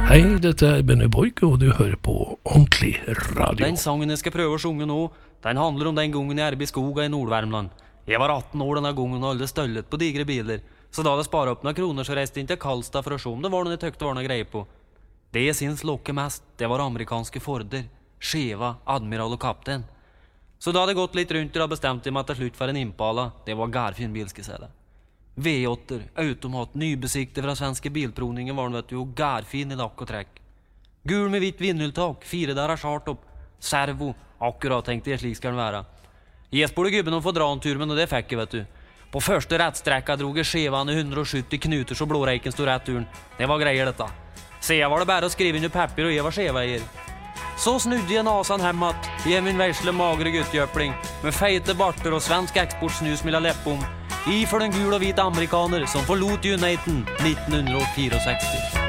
Hei, dette Benny Boyke, og du hører på Ordentlig Radio. Den sangen jeg skal prøve å synge nå, den handler om den gangen jeg i skoga i Nordvärmland. Jeg var 18 år denne gangen og alle støllet på digre biler. Så da det sparet opp noen kroner, så reiste jeg inn til Karlstad for å se om det var noe jeg tøkte var noe greie på. Det jeg syns lokke mest, det var amerikanske Forder, Skeva, Admiral og Kaptein. Så da hadde jeg gått litt rundt og bestemte meg til slutt for en Impala. Det var gærfin bil, skal jeg si det. V8, automat, nybesiktet fra svenske bilprovningen var den, vet du, og gærfin i lakk og trekk. Gul med hvitt vindhjultak, 4 der chartopp, servo, akkurat tenkte jeg slik skal den være. Jeg spurte gubben om å få dra en tur, men det fikk jeg, vet du. På første rettstrekka drog jeg Skevan i 170 knuter så blåreiken stod rett turen. Det var greier dette. Se, jeg var det bare å skrive inn i papir, og jeg var Skeveier. Så snudde jeg nasan hemmat, i min versle magre guttjøpling, med feite barter og svensk eksportsnus mellom leppom, i for den gul og hvit amerikaner som forlot Uniten 1964.